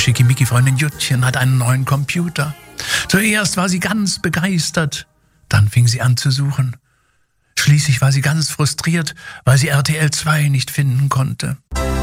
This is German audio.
Schickimicki-Freundin Juttchen hat einen neuen Computer. Zuerst war sie ganz begeistert, dann fing sie an zu suchen. Schließlich war sie ganz frustriert, weil sie RTL 2 nicht finden konnte.